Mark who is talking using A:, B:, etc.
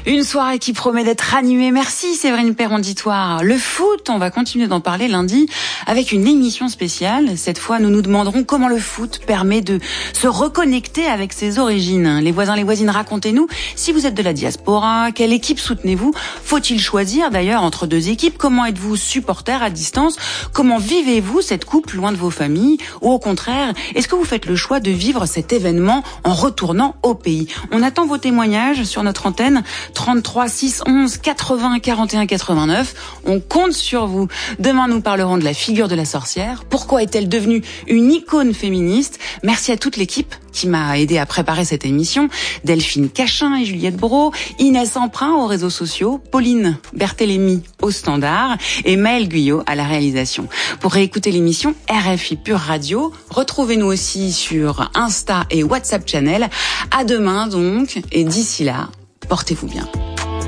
A: Une soirée qui promet d'être animée. Merci Séverine Perronditoire. Le foot, on va continuer d'en parler lundi avec une émission spéciale. Cette fois, nous nous demanderons comment le foot permet de se reconnecter avec ses origines. Les voisins, les voisines, racontez-nous si vous êtes de la diaspora, quelle équipe soutenez-vous? Faut-il choisir d'ailleurs entre deux équipes? Comment êtes-vous supporter à distance? Comment vivez-vous cette coupe loin de vos familles? Ou au contraire, est-ce que vous faites le choix de vivre cet événement en retournant au pays? On attend vos témoignages sur notre antenne 33 6 11 80 41 89. On compte sur vous. Demain, nous parlerons de la figure de la sorcière. Pourquoi est-elle devenue une icône féministe? Merci à toute l'équipe qui m'a aidé à préparer cette émission. Delphine Cachin et Juliette Brault, Inès Emprunt aux réseaux sociaux, Pauline Berthélémy au standard et Maëlle Guyot à la réalisation. Pour réécouter l'émission RFI Pure Radio, retrouvez-nous aussi sur Insta et WhatsApp Channel. À demain donc, et d'ici là, portez-vous bien.